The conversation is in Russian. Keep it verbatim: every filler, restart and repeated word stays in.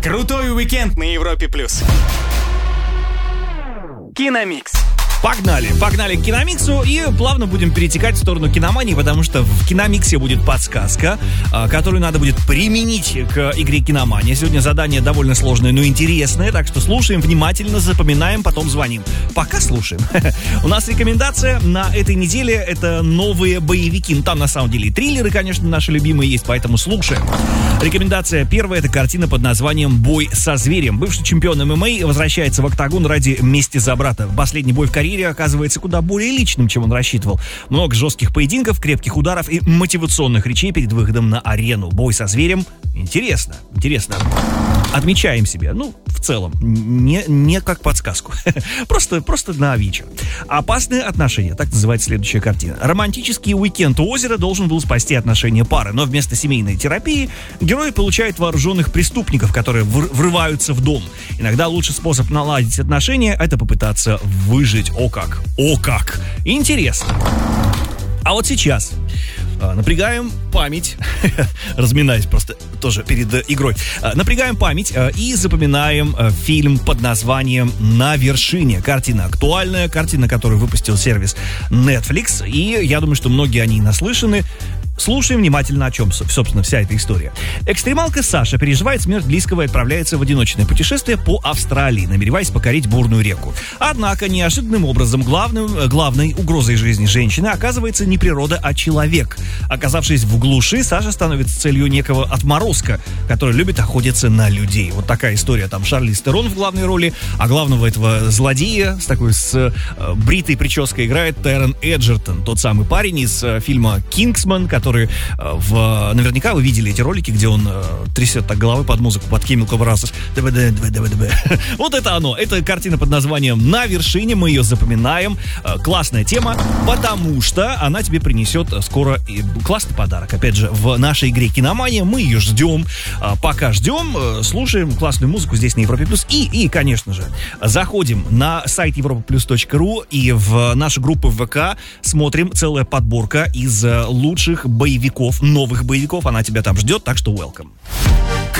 Крутой уикенд на Европе плюс. Киномикс. Погнали, погнали к Киномиксу и плавно будем перетекать в сторону киномании, потому что в Киномиксе будет подсказка, которую надо будет применить к игре Киномания. Сегодня задание довольно сложное, но интересное, так что слушаем внимательно, запоминаем, потом звоним. Пока слушаем. У нас рекомендация на этой неделе — это новые боевики. Ну, там на самом деле и триллеры, конечно, наши любимые есть, поэтому слушаем. Рекомендация первая — это картина под названием «Бой со зверем». Бывший чемпион эм эм а возвращается в октагон ради мести за брата. Последний бой в карьере оказывается куда более личным, чем он рассчитывал. Много жестких поединков, крепких ударов и мотивационных речей перед выходом на арену. Бой со зверем. Интересно, интересно. Отмечаем себе. Ну, в целом, не, не как подсказку. просто, просто на вечер. Опасные отношения. Так называется следующая картина. Романтический уикенд у озера должен был спасти отношения пары, но вместо семейной терапии герои получают вооруженных преступников, которые врываются в дом. Иногда лучший способ наладить отношения — это попытаться выжить. О как! О как! Интересно. А вот сейчас напрягаем память, разминаюсь просто тоже перед э, игрой, напрягаем память э, и запоминаем э, фильм под названием «На вершине». Картина актуальная, картина, которую выпустил сервис Netflix, и я думаю, что многие о ней наслышаны. Слушаем внимательно, о чем, собственно, вся эта история. Экстремалка Саша переживает смерть близкого и отправляется в одиночное путешествие по Австралии, намереваясь покорить бурную реку. Однако неожиданным образом главным, главной угрозой жизни женщины оказывается не природа, а человек. Оказавшись в глуши, Саша становится целью некого отморозка, который любит охотиться на людей. Вот такая история. Там Шарлиз Терон в главной роли, а главного этого злодея с такой с э, бритой прической играет Террен Эджертон, тот самый парень из э, фильма «Кингсман», который в... Наверняка вы видели эти ролики, где он э, трясет так головой под музыку, под Chemical Brothers. Вот это оно. Это картина под названием «На вершине». Мы ее запоминаем. Э, классная тема, потому что она тебе принесет скоро и классный подарок. Опять же, в нашей игре «Киномания» мы ее ждем. Э, пока ждем, э, слушаем классную музыку здесь на Европе Плюс. И, и, конечно же, заходим на сайт европа плюс точка ру и в нашу группу в ВК смотрим. Целая подборка из лучших боевиков, новых боевиков, она тебя там ждет, так что welcome.